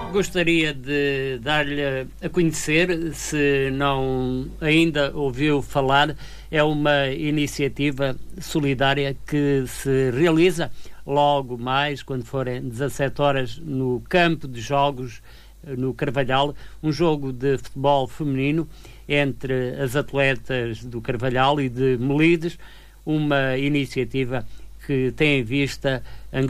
Gostaria de dar-lhe a conhecer, se não ainda ouviu falar, é uma iniciativa solidária que se realiza logo mais, quando forem 17 horas, no campo de jogos, no Carvalhal, um jogo de futebol feminino entre as atletas do Carvalhal e de Melides, uma iniciativa que tem em vista